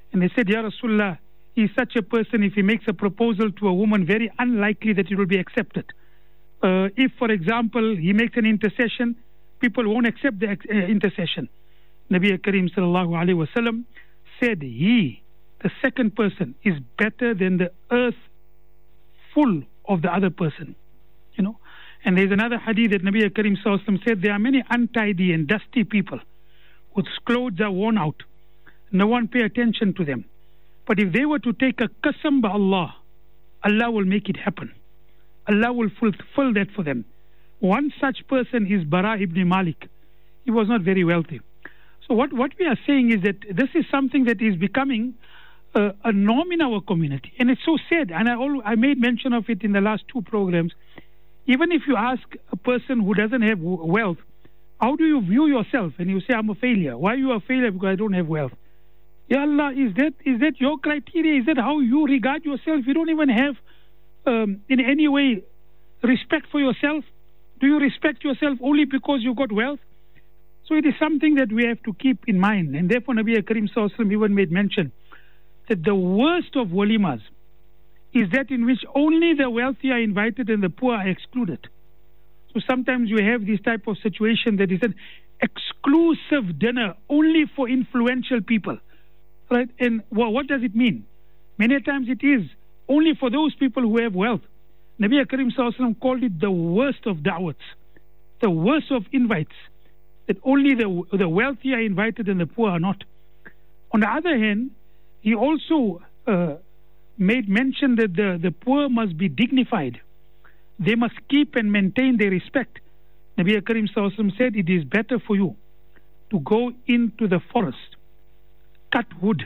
And they said, Ya Rasulullah, he is such a person, if he makes a proposal to a woman, very unlikely that it will be accepted. If, for example, he makes an intercession, people won't accept the intercession. Nabi Karim sallallahu alaihi wasallam said, he, the second person, is better than the earth full of the other person. You know. And there's another hadith that Nabi Karim sallallahu alaihi wasallam said, there are many untidy and dusty people whose clothes are worn out. No one pay attention to them. But if they were to take a qasam by Allah, Allah will make it happen. Allah will fulfill that for them. One such person is Bara ibn Malik. He was not very wealthy. So what we are saying is that this is something that is becoming a norm in our community. And it's so sad. And I made mention of it in the last two programs. Even if you ask a person who doesn't have wealth, how do you view yourself? And you say, I'm a failure. Why are you a failure? Because I don't have wealth. Ya Allah, is that your criteria? Is that how you regard yourself? You don't even have in any way respect for yourself. Do you respect yourself only because you got wealth? So it is something that we have to keep in mind. And therefore Nabi Karim sallallahu alaihi wasallam even made mention that the worst of walimas is that in which only the wealthy are invited and the poor are excluded. So sometimes you have this type of situation that is an exclusive dinner only for influential people. Right? And what does it mean? Many times it is only for those people who have wealth. Nabi Karim sallallahu alaihi wasallam called it the worst of da'wats, the worst of invites, that only the wealthy are invited and the poor are not. On the other hand, he also made mention that the poor must be dignified. They must keep and maintain their respect. Nabi Karim sallallahu alaihi wasallam said, it is better for you to go into the forest, cut wood,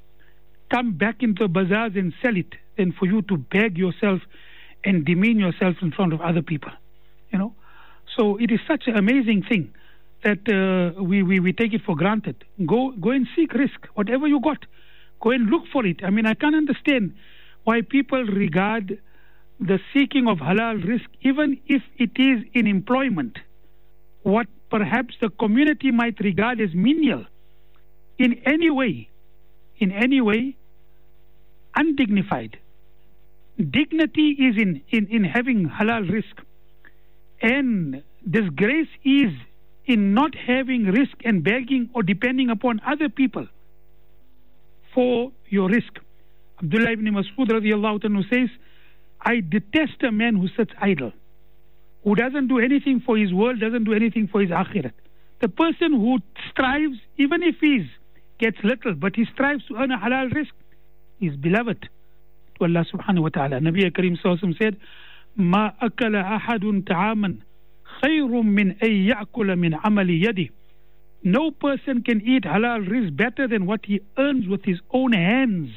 come back into the bazaars and sell it, than for you to beg yourself and demean yourself in front of other people. You know, so it is such an amazing thing that we take it for granted. Go and seek risk, whatever you got. Go and look for it. I mean, I can't understand why people regard the seeking of halal risk, even if it is in employment, what perhaps the community might regard as menial, in any way, undignified. Dignity is in having halal risk, and disgrace is in not having risk and begging or depending upon other people for your risk. Abdullah ibn Mas'ud radiallahu anhu says, I detest a man who sits idle, who doesn't do anything for his world, doesn't do anything for his akhirat. The person who strives, even if he gets little, but he strives to earn a halal risk, is beloved to Allah subhanahu wa ta'ala. Nabi Karim sallallahu alaihi wasallam said, Ma akala ahadun ta'aman khayrun min ay ya'kula min amali yadi. No person can eat halal risk better than what he earns with his own hands.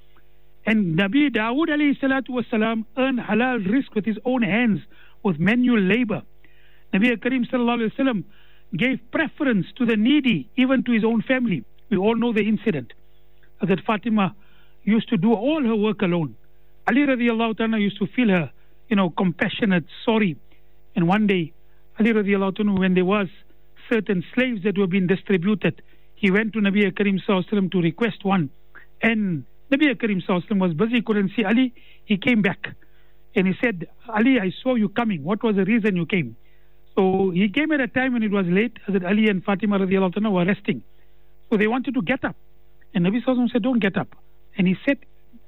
And Nabi Dawood alayhi salatu wasalam earned halal risk with his own hands, with manual labor. Nabi Karim sallallahu alayhi wasallam gave preference to the needy, even to his own family. We all know the incident that Fatima used to do all her work alone. Ali radiallahu ta'ala used to feel her, compassionate, sorry. And one day, Ali radiallahu ta'ala, when there was certain slaves that were being distributed, he went to Nabi Karim sallallahu alayhi wasallam to request one. And Nabi Karim sallallahu alayhi wasallam was busy, couldn't see Ali. He came back and he said, Ali, I saw you coming. What was the reason you came? So he came at a time when it was late, as Ali and Fatima radiallahu ta'ala were resting. So they wanted to get up. And Nabi sallallahu alayhi wasallam said, don't get up. And he sat,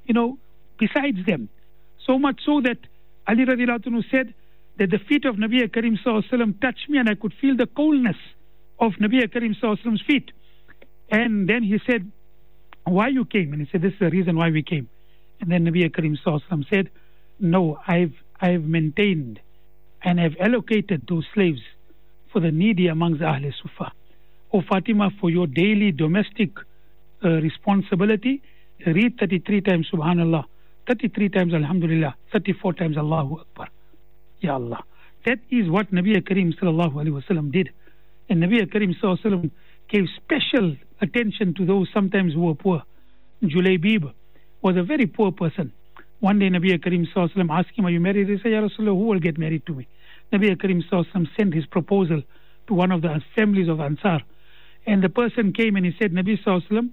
besides them. So much so that Ali radiallahu anhu said that the feet of Nabi Karim sallallahu alaihi wasallam touched me and I could feel the coldness of Nabi Karim sallallahu alaihi wasallam's feet. And then he said, why you came? And he said, this is the reason why we came. And then Nabi Karim sallallahu alaihi wasallam said, no, I've maintained and I've allocated those slaves for the needy amongst the Ahl Sufa. O Fatima, for your daily domestic responsibility, read 33 times Subhanallah, 33 times Alhamdulillah, 34 times Allahu Akbar. Ya Allah. That is what Nabi Karim sallallahu alaihi wasallam did. And Nabi Karim sallallahu alaihi wasallam gave special attention to those sometimes who were poor. Julaybib was a very poor person. One day Nabi Karim sallallahu alaihi wasallam asked him, are you married? He said, Ya Rasulullah, who will get married to me? Nabi Karim sallallahu alaihi wasallam sent his proposal to one of the families of Ansar. And the person came and he said, Nabi sallallahu alaihi wasallam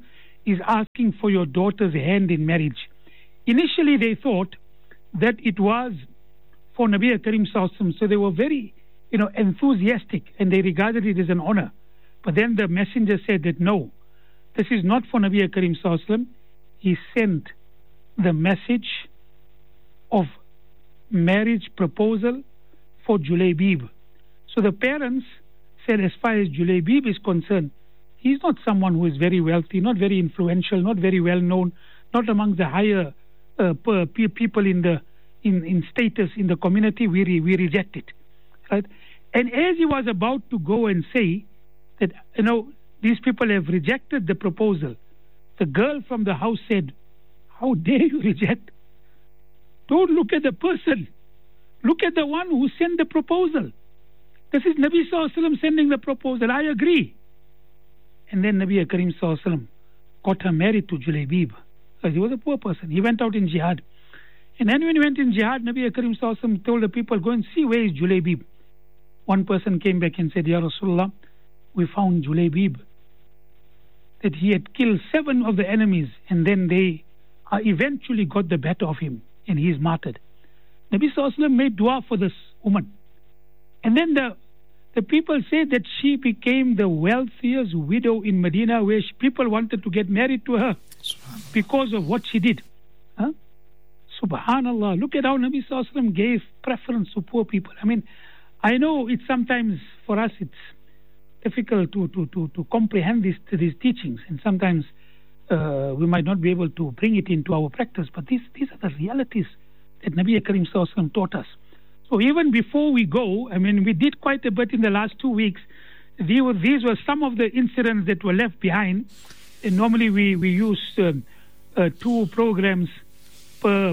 is asking for your daughter's hand in marriage. Initially, they thought that it was for Nabi Karim Sallallahu Alaihi Wasallam, so they were very, enthusiastic, and they regarded it as an honor. But then the messenger said that no, this is not for Nabi Karim Sallallahu Alaihi Wasallam. He sent the message of marriage proposal for Julaybib. So the parents said, as far as Julaybib is concerned, he's not someone who is very wealthy, not very influential, not very well known, not among the higher people in status in the community. We reject it, right? And as he was about to go and say that these people have rejected the proposal, the girl from the house said, "How dare you reject? Don't look at the person. Look at the one who sent the proposal. This is Nabi Sallallahu Alaihi Wasallam sending the proposal. I agree." And then Nabi Karim Sallallahu Alaihi Wasallam got her married to Julaybib. He was a poor person. He went out in jihad. And then when he went in jihad, Nabi Karim Sallallahu Alaihi Wasallam told the people, "Go and see where is Julaybib." One person came back and said, "Ya Rasulullah, we found Julaybib, that he had killed 7 of the enemies, and then they eventually got the better of him, and he is martyred." Nabi Sallallahu Alaihi Wasallam made dua for this woman. And then the people say that she became the wealthiest widow in Medina, where people wanted to get married to her because of what she did. Subhanallah. Look at how Nabi Sallallahu Alaihi Wasallam gave preference to poor people. I mean, I know it's sometimes for us it's difficult to comprehend these teachings, and sometimes we might not be able to bring it into our practice, but these are the realities that Nabi Karim Sallallahu Alaihi Wasallam taught us. So even before we go, I mean, we did quite a bit in the last 2 weeks. These were some of the incidents that were left behind. And normally we use 2 programs per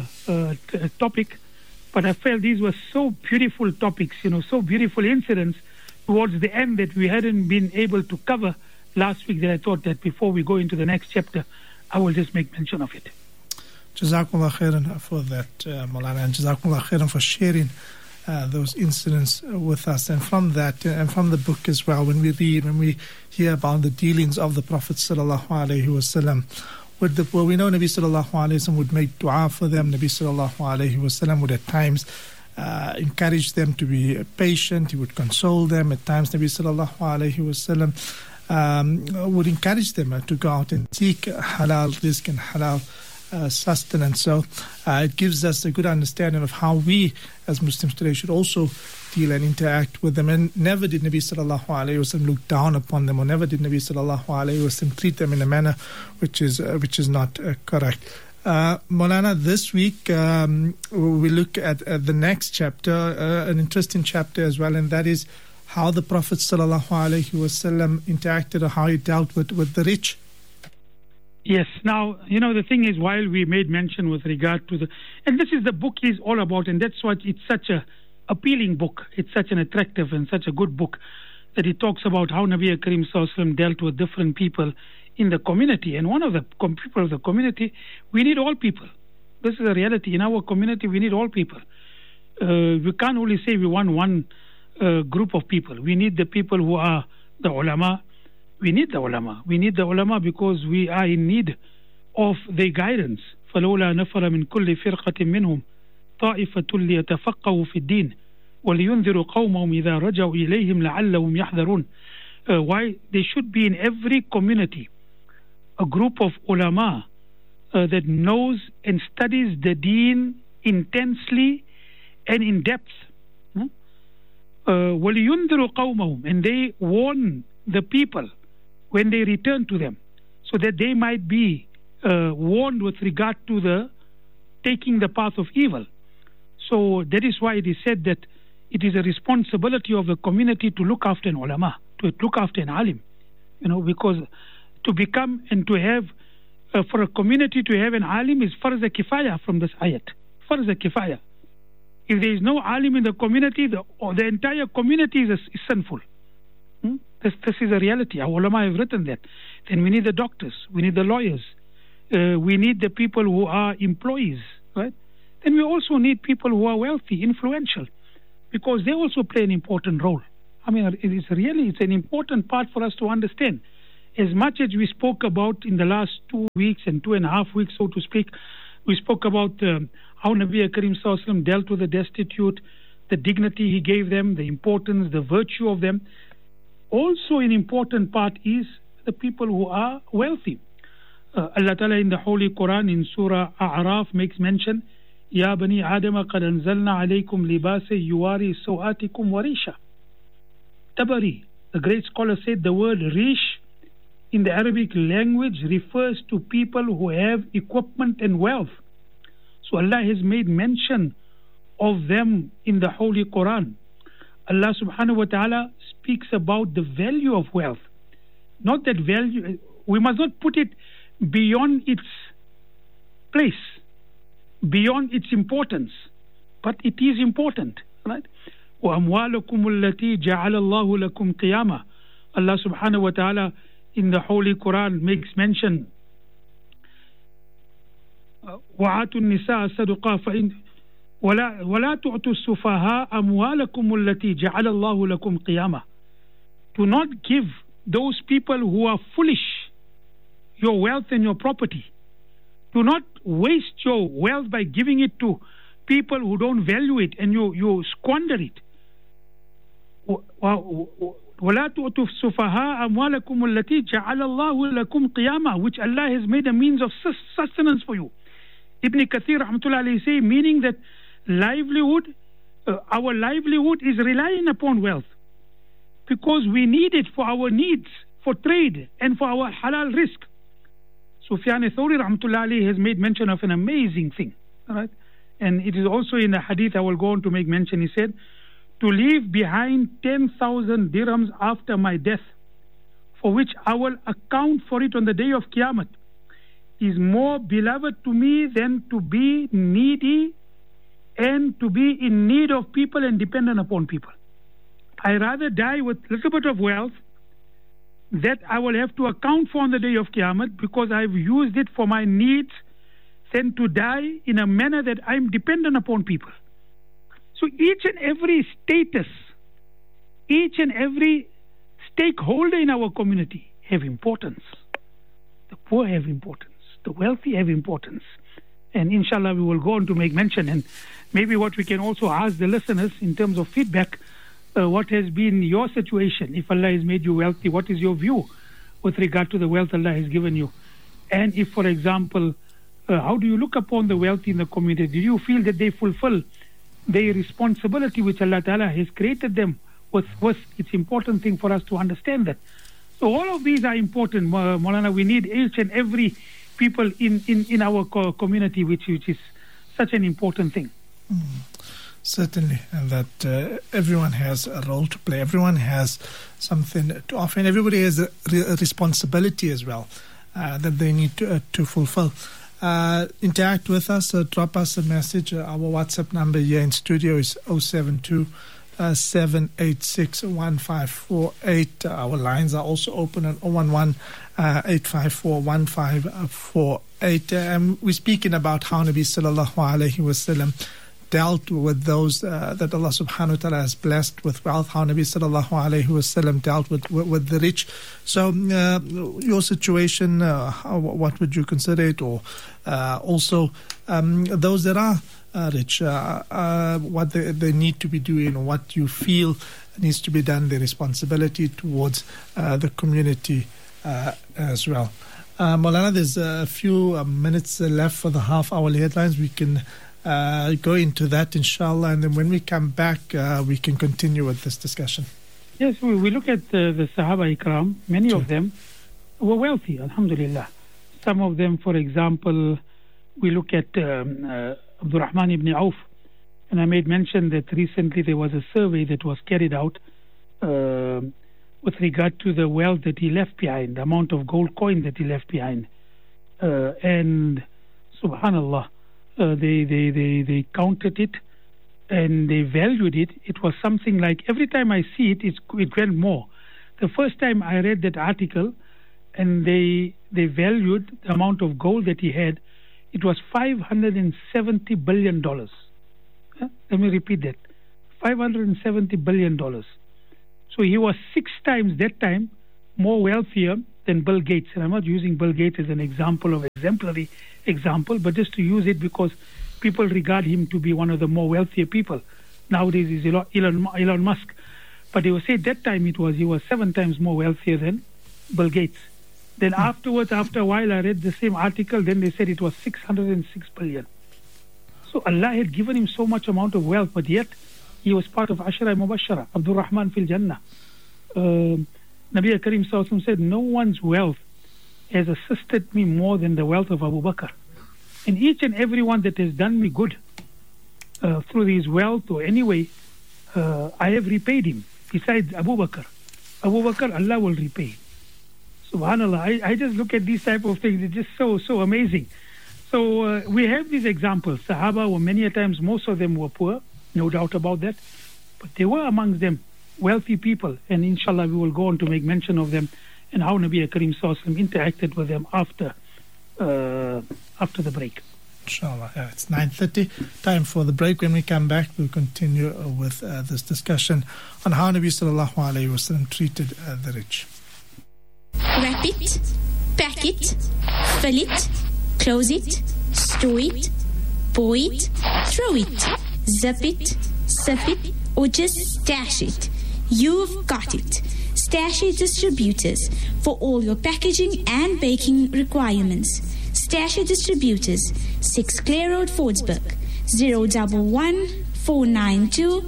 topic, but I felt these were so beautiful topics, so beautiful incidents towards the end that we hadn't been able to cover last week, that I thought that before we go into the next chapter, I will just make mention of it. Jazakumullah khairan for that, Maulana, and Jazakumullah khairan for sharing those incidents with us. And from that, and from the book as well, when we hear about the dealings of the Prophet sallallahu alaihi wasallam, we know Nabi sallallahu alaihi wasallam would make dua for them. Nabi sallallahu alaihi wasallam would at times encourage them to be patient. He would console them. At times, Nabi sallallahu alaihi wasallam would encourage them to go out and seek halal rizq and halal sustenance. So it gives us a good understanding of how we as Muslims today should also deal and interact with them. And never did Nabi sallallahu alaihi wasallam look down upon them, or never did Nabi sallallahu alaihi wasallam treat them in a manner which is not correct. Maulana, this week we look at the next chapter, an interesting chapter as well, and that is how the Prophet sallallahu alaihi wasallam interacted, or how he dealt with the rich. Yes. Now, the thing is, while we made mention with regard to and this is the book is all about, and that's why it's such a appealing book. It's such an attractive and such a good book, that it talks about how Nabi Karim Sallallahu Alaihi Wasallam dealt with different people in the community. And one of the people of the community, we need all people. This is a reality. In our community, we need all people. We can't only say we want one group of people. We need the people who are the ulama. We need the ulama. We need the ulama because we are in need of their guidance. فَلَوْلَا نَفَرَ مِنْ كُلِّ فِرْقَةٍ مِّنْهُمْ طَائِفَةٌ لِيَتَفَقَّهُوا فِي الدِّينِ وَلِيُنذِرُوا قَوْمَهُمْ إِذَا رَجَعُوا إِلَيْهِمْ لَعَلَّهُمْ يَحْذَرُونَ. Why? There should be in every community a group of ulama that knows and studies the deen intensely and in depth. وَلِيُنذِرُوا قَوْمَهُمْ, and they warn the people when they return to them, so that they might be warned with regard to the taking the path of evil. So that is why it is said that it is a responsibility of the community to look after an ulama, to look after an alim, because to become and to have, for a community to have an alim is farz kifaya from this ayat. Farz kifaya. If there is no alim in the community, the entire community is sinful. This is a reality. Our ulama have written that. Then we need the doctors, we need the lawyers, we need the people who are employees, right? Then we also need people who are wealthy, influential, because they also play an important role. I mean, it's an important part for us to understand. as much as we spoke about in the last 2 weeks and 2.5 weeks, so to speak, we spoke about how Nabi Karim Sallallahu Alaihi Wasallam dealt with the destitute, the dignity he gave them, the importance, the virtue of them. Also an important part is the people who are wealthy. Allah Ta'ala in the Holy Quran in Surah A'raf makes mention, Ya Bani Adam qad anzalna alaykum libasa yuwari sawatikum warisha. Tabari, the great scholar, said the word rish in the Arabic language refers to people who have equipment and wealth. So Allah has made mention of them in the Holy Quran. Allah subhanahu wa ta'ala speaks about the value of wealth. Not that value, we must not put it beyond its place, beyond its importance, but it is important, right? وَأَمْوَالُكُمُ الَّتِي جَعَلَ اللَّهُ لَكُمْ قِيَامًا. Allah subhanahu wa ta'ala in the Holy Quran makes mention, وَآتُوا النِّسَاءَ صَدُقَةً فَإِنْ وَلَا تُعْتُوا السُّفَهَاءَ أَمْوَالَكُمُ الَّتِي جَعَلَ اللَّهُ لَكُمْ قِيَامًا. Do not give those people who are foolish your wealth and your property. Do not waste your wealth by giving it to people who don't value it and you squander it. وَلَا تُعْتُوا السُّفَهَاءَ أَمْوَالَكُمُ الَّتِي جَعَلَ اللَّهُ لَكُمْ قِيَامًا, which Allah has made a means of sustenance for you. Ibn Kathir rahmatullah alayhi say, meaning that livelihood, our livelihood is relying upon wealth because we need it for our needs, for trade and for our halal risk. Sufyan Thawri rahmatullah alayhi has made mention of an amazing thing, right? And it is also in the hadith I will go on to make mention. He said, to leave behind 10,000 dirhams after my death, for which I will account for it on the day of Qiyamah, is more beloved to me than to be needy and to be in need of people and dependent upon people. I rather die with a little bit of wealth that I will have to account for on the day of Qiyamah because I've used it for my needs than to die in a manner that I'm dependent upon people. So each and every status, each and every stakeholder in our community have importance. The poor have importance. The wealthy have importance. And inshallah we will go on to make mention, and maybe what we can also ask the listeners in terms of feedback, what has been your situation? If Allah has made you wealthy, what is your view with regard to the wealth Allah has given you? And if, for example, how do you look upon the wealthy in the community? Do you feel that they fulfill their responsibility which Allah Ta'ala has created them with? It's important thing for us to understand that. So all of these are important, Maulana. We need each and every people in our community, which is such an important thing. Certainly, and that everyone has a role to play. Everyone has something to offer, and everybody has a responsibility as well that they need to fulfill. Interact with us, drop us a message. Our WhatsApp number here in studio is 072 786 1548. Our lines are also open at 011 854 1548. We're speaking about how Nabi sallallahu alayhi wasallam dealt with those that Allah subhanahu wa ta'ala has blessed with wealth, how Nabi sallallahu alayhi wasallam dealt with the rich. So your situation, what would you consider it? Or also those that are rich, what they need to be doing, or what you feel needs to be done, their responsibility towards the community as well. Maulana, there's a few minutes left for the half-hour headlines. We can go into that, inshallah, and then when we come back, we can continue with this discussion. Yes, we look at the Sahaba Ikram. Many of them were wealthy, alhamdulillah. Some of them, for example, we look at Abdul Rahman ibn Auf, and I made mention that recently there was a survey that was carried out with regard to the wealth that he left behind, the amount of gold coin that he left behind, and subhanallah, they counted it and they valued it. It was something like, every time I see it, it went more. The first time I read that article and they valued the amount of gold that he had, it was $570 billion. Let me repeat that. $570 billion. So he was 6 times that time more wealthier than Bill Gates. And I'm not using Bill Gates as an example of exemplary example, but just to use it because people regard him to be one of the more wealthier people. Nowadays is Elon Musk. But they will say at that time he was 7 times more wealthier than Bill Gates. Then afterwards, after a while, I read the same article, then they said it was 606 billion. So Allah had given him so much amount of wealth, but yet he was part of Ashara Mubashara, Abdul Rahman fil Jannah. Nabi Karim Sallallahu said, no one's wealth has assisted me more than the wealth of Abu Bakr. And each and every one that has done me good through his wealth or any way, I have repaid him. Besides Abu Bakr. Abu Bakr, Allah will repay. Subhanallah, I just look at these type of things. It's just so amazing. So we have these examples. Sahaba were many a times, most of them were poor, no doubt about that. But there were amongst them wealthy people. And inshallah, we will go on to make mention of them and how Nabi Karim Sallallahu Alaihi Wasallam interacted with them after the break. Inshallah. Yeah, it's 9:30. Time for the break. When we come back, we'll continue with this discussion on how Nabi Sallallahu Alaihi Wasallam treated the rich. Wrap it, pack it, fill it, close it, store it, pour it, throw it, zip it, sip it, or just stash it. You've got it. Stash-it Distributors for all your packaging and baking requirements. Stash-it Distributors, 6 Clare Road, Fordsburg, 011 492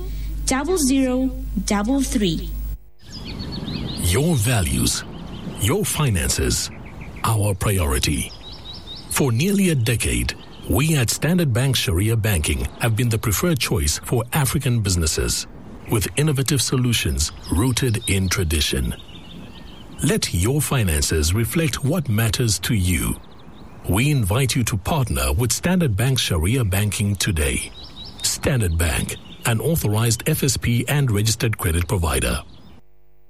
0033. Your values, your finances, our priority. For nearly a decade, we at Standard Bank Sharia Banking have been the preferred choice for African businesses, with innovative solutions rooted in tradition. Let your finances reflect what matters to you. We invite you to partner with Standard Bank Sharia Banking today. Standard Bank, an authorized FSP and registered credit provider.